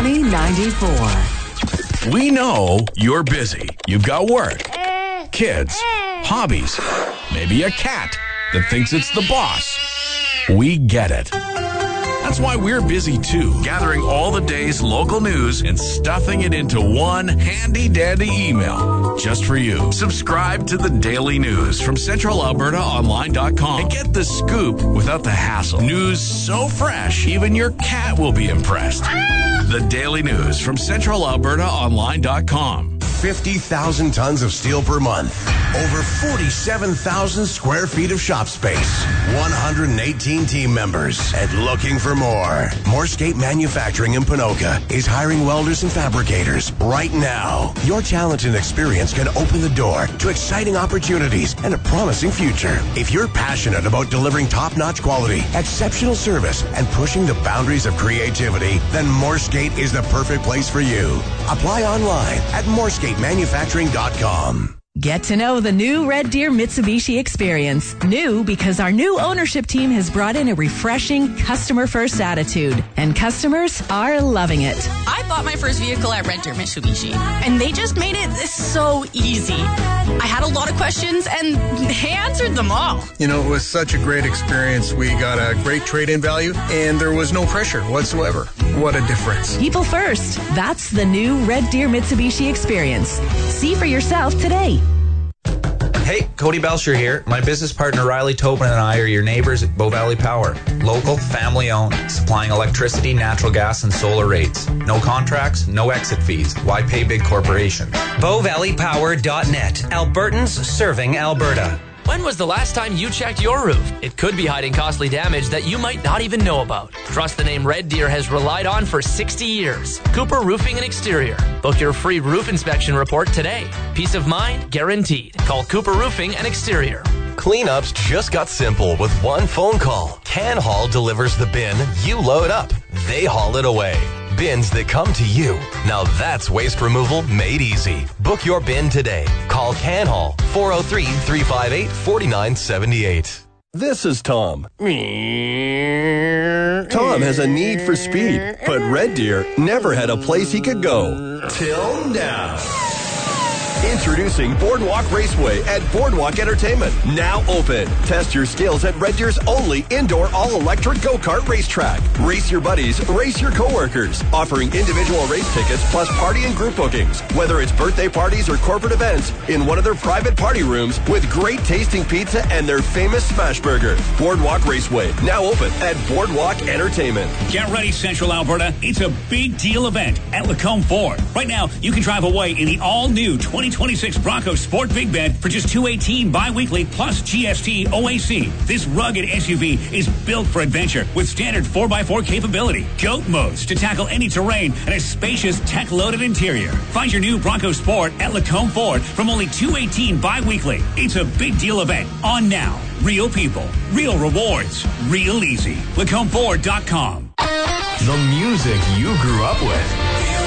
Money 94. We know you're busy. You've got work, kids, hobbies, maybe a cat that thinks it's the boss. We get it. That's why we're busy too, gathering all the day's local news and stuffing it into one handy-dandy email just for you. Subscribe to the Daily News from CentralAlbertaOnline.com and get the scoop without the hassle. News so fresh, even your cat will be impressed. The Daily News from CentralAlbertaOnline.com. 50,000 tons of steel per month. Over 47,000 square feet of shop space. 118 team members. And looking for more. Morsegate Manufacturing in Ponoka is hiring welders and fabricators right now. Your talent and experience can open the door to exciting opportunities and a promising future. If you're passionate about delivering top-notch quality, exceptional service, and pushing the boundaries of creativity, then Morsegate is the perfect place for you. Apply online at MorsgateManufacturing.com. Get to know the new Red Deer Mitsubishi experience. New because our new ownership team has brought in a refreshing customer-first attitude, and customers are loving it. I bought my first vehicle at Red Deer Mitsubishi, and they just made it so easy. I had a lot of questions, and they answered them all. You know, it was such a great experience. We got a great trade-in value, and there was no pressure whatsoever. What a difference. People first. That's the new Red Deer Mitsubishi experience. See for yourself today. Hey, Cody Belcher here. My business partner Riley Tobin and I are your neighbors at Bow Valley Power. Local, family-owned, supplying electricity, natural gas, and solar rates. No contracts, no exit fees. Why pay big corporations? BowValleyPower.net. Albertans serving Alberta. When was the last time you checked your roof? It could be hiding costly damage that you might not even know about. Trust the name Red Deer has relied on for 60 years. Cooper Roofing and Exterior. Book your free roof inspection report today. Peace of mind guaranteed. Call Cooper Roofing and Exterior. Cleanups just got simple with one phone call. Can Haul delivers the bin, you load up, they haul it away. Bins that come to you. Now that's waste removal made easy. Book your bin today. Call Can Haul 403-358-4978. This is Tom. Tom has a need for speed, but Red Deer never had a place he could go. Till now. Introducing Boardwalk Raceway at Boardwalk Entertainment. Now open. Test your skills at Red Deer's only indoor all-electric go-kart racetrack. Race your buddies, race your coworkers. Offering individual race tickets plus party and group bookings. Whether it's birthday parties or corporate events, in one of their private party rooms with great tasting pizza and their famous smash burger. Boardwalk Raceway. Now open at Boardwalk Entertainment. Get ready, Central Alberta. It's a big deal event at Lacombe Ford. Right now, you can drive away in the all-new 2026 Bronco Sport Big Bed for just $218 bi-weekly plus GST OAC. This rugged SUV is built for adventure with standard 4x4 capability, GOAT modes to tackle any terrain, and a spacious tech-loaded interior. Find your new Bronco Sport at Lacombe Ford from only $218 bi-weekly. It's a big deal event on now. Real people, real rewards, real easy. LacombFord.com. The music you grew up with.